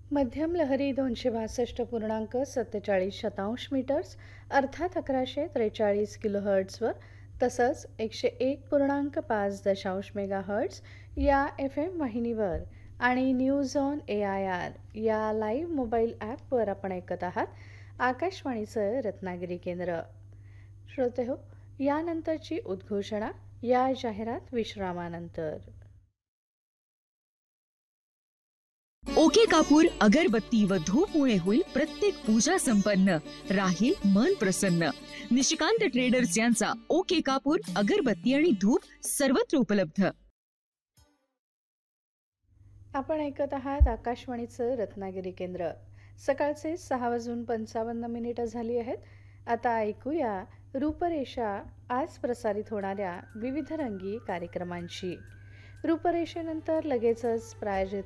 मध्यम लहरी 262.47 मीटर्स अर्थात 1143 किलोहर्ट्झवर तसंच 101.5 मेगाहर्ट्झ या एफ एम वाहिनीवर आणि न्यूज ऑन AIR या लाईव्ह मोबाईल ॲपवर आपण ऐकत आहात आकाशवाणीचं रत्नागिरी केंद्र. श्रोते हो, यानंतरची उद्घोषणा या जाहिरात विश्रामानंतर. ओके कापूर, अगरबत्ती व धूपमुळे होईल प्रत्येक पूजा संपन्न, राहील मन प्रसन्न. निशिकांत ट्रेडर्स यांचा ओके कापूर, अगरबत्ती आणि धूप सर्वत्र उपलब्ध. आपण ऐकत आहात आकाशवाणीचं रत्नागिरी केंद्र. सकाळचे 6:55 झाली आहेत. आता ऐकूया रूपरेषा आज प्रसारित होणाऱ्या विविध रंगी कार्यक्रमांची. रूपरेषेनंतर लगेचच प्रायोजित